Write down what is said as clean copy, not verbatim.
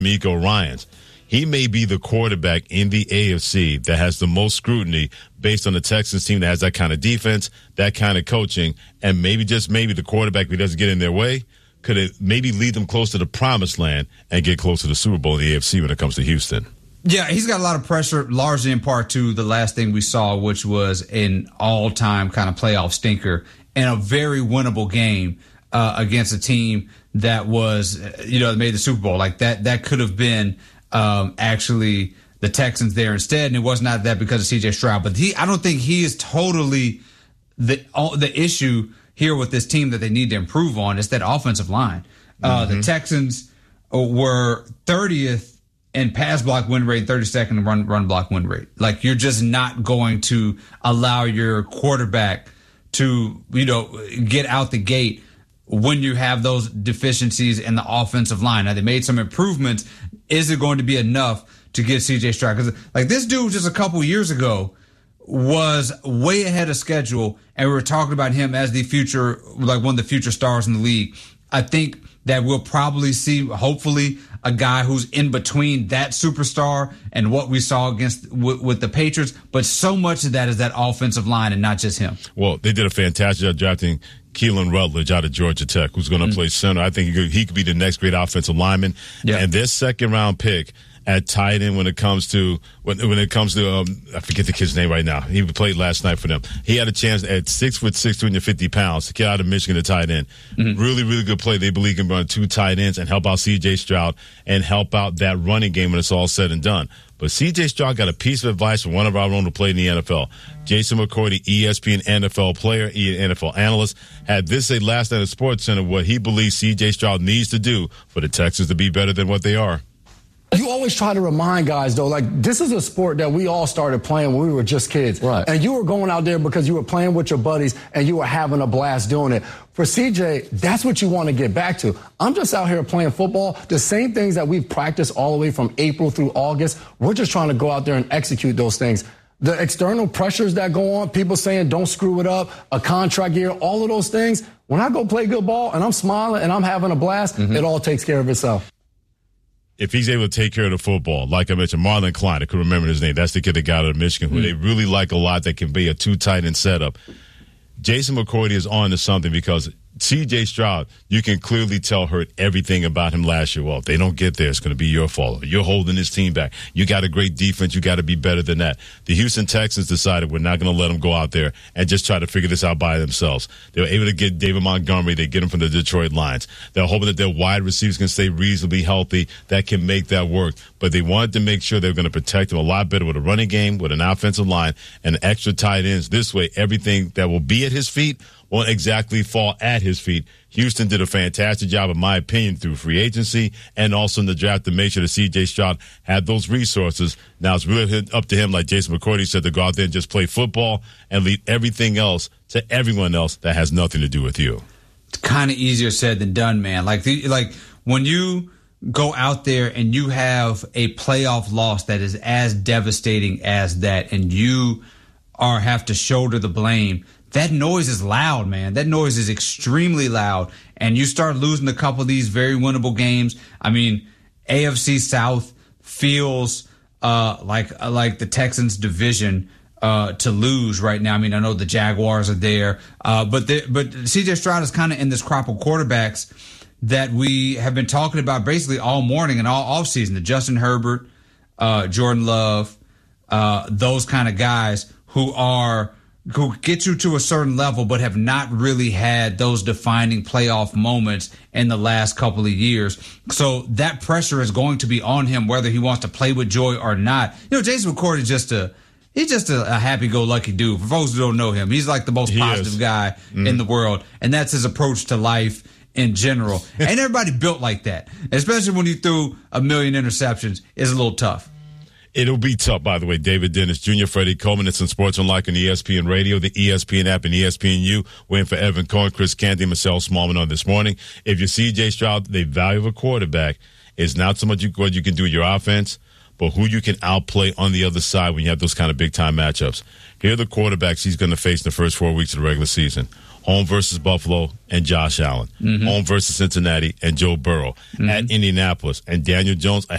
D'Amico Ryans. He may be the quarterback in the AFC that has the most scrutiny based on the Texans team that has that kind of defense, that kind of coaching, and maybe, just maybe, the quarterback, if he doesn't get in their way, could it maybe lead them close to the promised land and get close to the Super Bowl in the AFC when it comes to Houston. Yeah, he's got a lot of pressure, largely in part to the last thing we saw, which was an all-time kind of playoff stinker and a very winnable game against a team that was, made the Super Bowl. Like that could have been actually the Texans there instead, and it was not that because of C.J. Stroud. But I don't think he is totally the issue here with this team that they need to improve on. It's that offensive line. The Texans were 30th in pass block win rate, 32nd in run block win rate. Like, you're just not going to allow your quarterback to, get out the gate when you have those deficiencies in the offensive line. Now, they made some improvements. Is it going to be enough to get C.J. Stroud? Because, like, this dude just a couple years ago was way ahead of schedule, and we were talking about him as the future, like one of the future stars in the league. I think that we'll probably see, hopefully, a guy who's in between that superstar and what we saw against with the Patriots. But so much of that is that offensive line and not just him. Well, they did a fantastic job drafting Keelan Rutledge out of Georgia Tech, who's going to play center. I think he could be the next great offensive lineman. Yeah. And this second-round pick at tight end when it comes to I forget the kid's name right now. He played last night for them. He had a chance at 6'6", 250 pounds to get out of Michigan at tight end. Really, really good play. They believe he can run two tight ends and help out C.J. Stroud and help out that running game when it's all said and done. But C.J. Stroud got a piece of advice from one of our own who played in the NFL. Jason McCourty, ESPN NFL player, NFL analyst, had this say last night at SportsCenter what he believes C.J. Stroud needs to do for the Texans to be better than what they are. You always try to remind guys, though, like, this is a sport that we all started playing when we were just kids. Right. And you were going out there because you were playing with your buddies and you were having a blast doing it. For CJ, that's what you want to get back to. I'm just out here playing football. The same things that we've practiced all the way from April through August, we're just trying to go out there and execute those things. The external pressures that go on, people saying don't screw it up, a contract year, all of those things, when I go play good ball and I'm smiling and I'm having a blast, it all takes care of itself. If he's able to take care of the football, like I mentioned, Marlon Klein, I could remember his name. That's the kid that got out of Michigan, who they really like a lot, that can be a two tight end setup. Jason McCourty is on to something because C.J. Stroud, you can clearly tell, hurt everything about him last year. Well, if they don't get there, it's going to be your fault. You're holding this team back. You got a great defense. You got to be better than that. The Houston Texans decided we're not going to let them go out there and just try to figure this out by themselves. They were able to get David Montgomery. They get him from the Detroit Lions. They're hoping that their wide receivers can stay reasonably healthy. That can make that work. But they wanted to make sure they were going to protect him a lot better with a running game, with an offensive line, and extra tight ends. This way, everything that will be at his feet won't exactly fall at his feet. Houston did a fantastic job, in my opinion, through free agency and also in the draft to make sure that C.J. Stroud had those resources. Now it's really up to him, like Jason McCourty said, to go out there and just play football and leave everything else to everyone else that has nothing to do with you. It's kind of easier said than done, man. Like when you go out there and you have a playoff loss that is as devastating as that, and you have to shoulder the blame. That noise is loud, man. That noise is extremely loud. And you start losing a couple of these very winnable games. I mean, AFC South feels like the Texans division to lose right now. I mean, I know the Jaguars are there, but C.J. Stroud is kind of in this crop of quarterbacks that we have been talking about basically all morning and all offseason. The Justin Herbert, Jordan Love, those kind of guys who get you to a certain level but have not really had those defining playoff moments in the last couple of years. So that pressure is going to be on him whether he wants to play with joy or not. Jason McCourty is just a happy-go-lucky dude. For folks who don't know him, he's like the most positive guy in the world, and that's his approach to life in general. Ain't everybody built like that, especially when you threw a million interceptions. It's a little tough. It'll be tough, by the way. David Dennis Jr., Freddie Coleman. It's on Sports Unlocked on ESPN Radio, the ESPN app, and ESPNU. Waiting for Evan Cohen, Chris Canty, and Marcel Smallman on this morning. If you see C.J. Stroud, the value of a quarterback is not so much what you can do with your offense, but who you can outplay on the other side when you have those kind of big-time matchups. Here are the quarterbacks he's going to face in the first 4 weeks of the regular season. Home versus Buffalo and Josh Allen. Home versus Cincinnati and Joe Burrow. At Indianapolis and Daniel Jones.